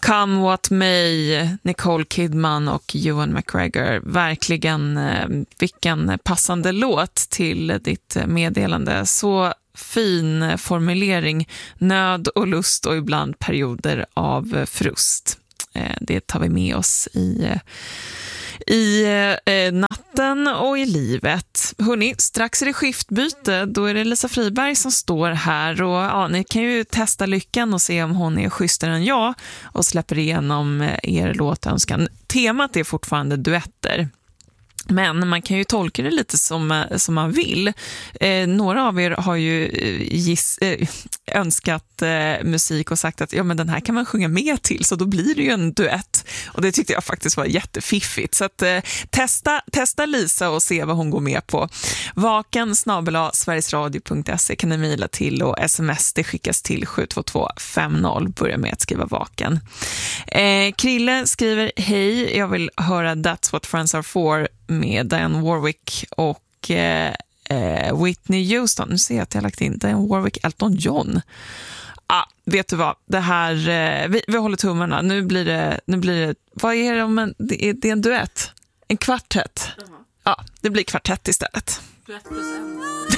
Come What May, Nicole Kidman och Ewan McGregor. Verkligen vilken passande låt till ditt meddelande. Så fin formulering, nöd och lust och ibland perioder av frust. Det tar vi med oss i natten och i livet. Hörrni, strax är det skiftbyte. Då är det Lisa Friberg som står här. Och ja, ni kan ju testa lyckan och se om hon är schysstare än jag och släpper igenom er låtönskan. Temat är fortfarande duetter. Men man kan ju tolka det lite som man vill. Några av er har ju önskat musik och sagt att ja, men den här kan man sjunga med till, så då blir det ju en duett. Och det tyckte jag faktiskt var jättefiffigt. Så att testa Lisa och se vad hon går med på. vaken@sverigesradio.se kan ni mejla till, och sms det skickas till 72250. Börja med att skriva vaken. Krille skriver: hej, jag vill höra That's What Friends Are For med Dionne Warwick och Whitney Houston. Nu ser jag att jag har lagt in Dionne Warwick, Elton John. Vet du vad? Det här, vi håller tummarna. Nu blir det vad är det om det är en duett? En kvartett? Ja, det blir kvartett istället.